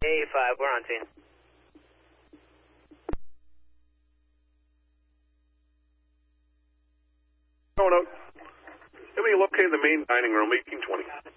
A5, we're on scene. No. Let me locate the main dining room, 1820.